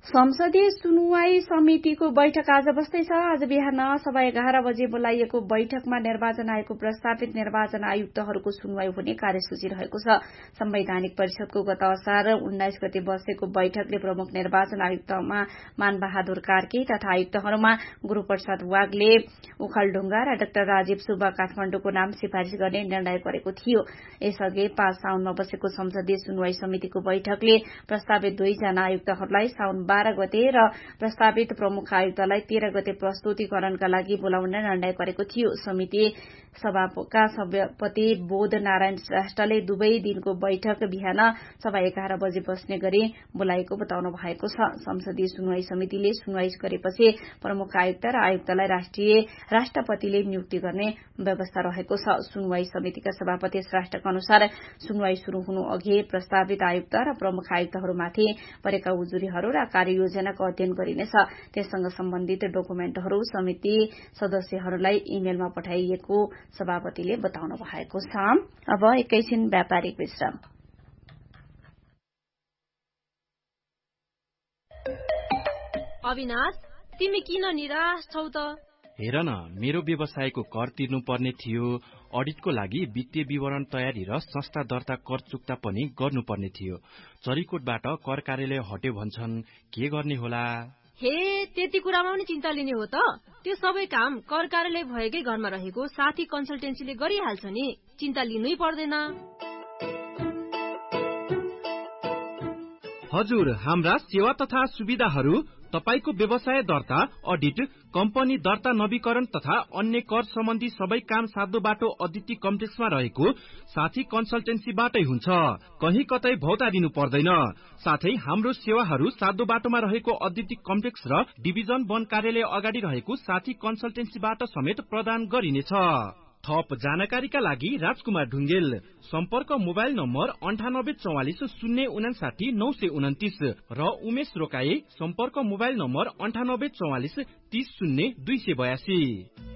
संसदीय सुनवाई समितिको बैठक आज बस्दैछ। आज बिहान सभा 11 बजे बोलाइएको बैठकमा निर्वाचन आयोगको प्रस्तावित निर्वाचन आयुक्तहरूको सुनवाई हुने कार्यसूची रहेको छ। संवैधानिक परिषदको गत असार 19 गते बसेको बैठकले प्रमुख निर्वाचन आयुक्तमा मानबहादुर कार्की तथा आयुक्तहरूमा गुरूप्रसाद वाग्ले ओखलढुङ्गा र डाक्टर राजीव सुब्बा काठमाडौँको नाम सिफारिश गर्ने निर्णय गरेको थियो। यसअघि 5 साउनमा बसेको संसदीय सुनवाई समितिको बैठकले प्रस्तावित 2 जना आयुक्तहरूलाई साउन 12 गते र प्रस्तावित प्रमुख आयुक्तलाई 13 गते प्रस्तुतिकरणका लागि बोलाउने निर्णय गरेको थियो। समिति सभाका सभापति बोध नारायण श्रेष्ठले दुवै दिनको बैठक बिहान सभा 11 बजे बस्ने गरी बोलाएको बताउनु भएको छ। संसदीय सुनवाई समितिले सुनवाई गरेपछि प्रमुख आयुक्त र आयुक्तलाई राष्ट्रपतिले नियुक्ति गर्ने व्यवस्था रहेको छ। सुनवाई समितिका सभापति श्रेष्ठका अनुसार सुनवाई शुरू हुनु अघि प्रस्तावित आयुक्त र प्रमुख आयुक्तहरूमाथि परेका उजुरीहरू र कार्ययोजनाको अध्ययन गरिनेछ। त्यससँग सम्बन्धित डकुमेन्टहरू समिति सदस्यहरूलाई इमेलमा पठाइएको सभापतिले बताउनु भएको छ। अब एकैछिन व्यापारिक विश्राम। अविनाश, तिमी किन निराश छौ त? हेर न, मेरो व्यवसायको कर तिर्नु पर्ने थियो, अडिटको लागि वित्तीय विवरण तयारी र संस्था दर्ता कर चुक्ता पनि गर्नुपर्ने थियो। चरीकोटबाट कर कार्यालय हट्यो भन्छन्, के गर्ने होला? हे, त्यति कुरामा पनि चिन्ता लिने हो त? त्यो सबै काम कर कार्यालय भएकै घरमा रहेको साथी कन्सल्टेन्सीले गरिहाल्छ नि, चिन्ता लिनै पर्दैन। हजुर, हाम्रा सेवा तथा सुविधाहरू तपाईको व्यवसाय दर्ता, अडिट, कम्पनी दर्ता नवीकरण तथा अन्य कर सम्बन्धी सबै काम साध्य बाटो अदिति कम्प्लेक्समा रहेको साथी कन्सल्टेन्सीबाटै हुन्छ। कहीँ कतै भौतारिनु पर्दैन। साथै हाम्रो सेवाहरू साध्य बाटोमा रहेको अदिति कम्प्लेक्स र डिभिजन 1 कार्यालय अगाडि रहेको साथी कन्सल्टेन्सीबाट समेत प्रदान गरिनेछ। थप जानकारीका लागि राजकुमार ढुङ्गेल, सम्पर्क मोबाइल नम्बर 9844 059 929 र उमेश रोकाए, सम्पर्क मोबाइल नम्बर 9844 30 0 282।